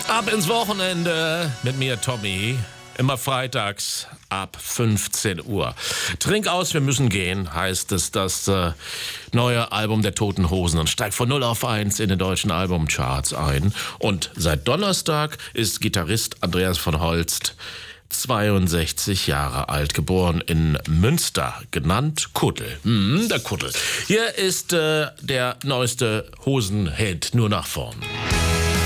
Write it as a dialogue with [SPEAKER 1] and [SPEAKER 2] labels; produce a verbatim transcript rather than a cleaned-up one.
[SPEAKER 1] Ab ins Wochenende mit mir, Tommy. Immer freitags ab fünfzehn Uhr. Trink aus, wir müssen gehen, heißt es, das äh, neue Album der Toten Hosen, und steigt von null auf eins in den deutschen Albumcharts ein. Und seit Donnerstag ist Gitarrist Andreas von Holst zweiundsechzig Jahre alt, geboren in Münster, genannt Kuddel. Hm, der Kuddel. Hier ist äh, der neueste Hosenhit, nur nach vorn.